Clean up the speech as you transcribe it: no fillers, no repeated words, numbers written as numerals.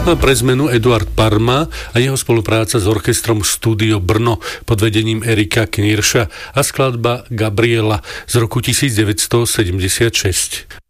A pre zmenu Eduard Parma a jeho spolupráca s orchestrom Studio Brno pod vedením Erika Knirša a skladba Gabriela z roku 1976.